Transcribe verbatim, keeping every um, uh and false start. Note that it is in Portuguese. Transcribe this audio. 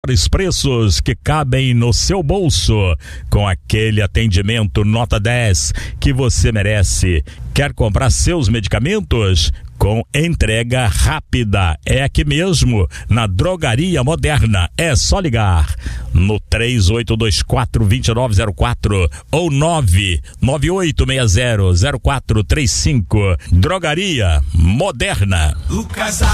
melhores preços que cabem no seu bolso, com aquele atendimento nota dez que você merece. Quer comprar seus medicamentos? Com entrega rápida, é aqui mesmo, na Drogaria Moderna. É só ligar no três oito dois quatro, dois nove zero quatro ou nove nove oito seis zero, zero quatro três cinco. Drogaria Moderna.